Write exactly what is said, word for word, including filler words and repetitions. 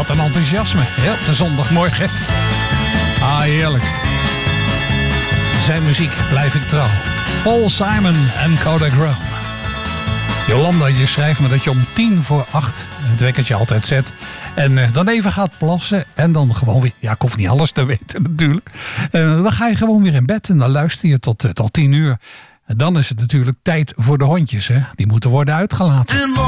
Wat een enthousiasme, hè, op de zondagmorgen. Ah, heerlijk. Zijn muziek blijf ik trouw. Paul Simon en Kodak Grown. Jolanda, je schrijft me dat je om tien voor acht het wekkertje altijd zet. En uh, dan even gaat plassen. En dan gewoon weer. Ja, ik hoef niet alles te weten natuurlijk. Uh, dan ga je gewoon weer in bed. En dan luister je tot, uh, tot tien uur. En dan is het natuurlijk tijd voor de hondjes. Hè? Die moeten worden uitgelaten.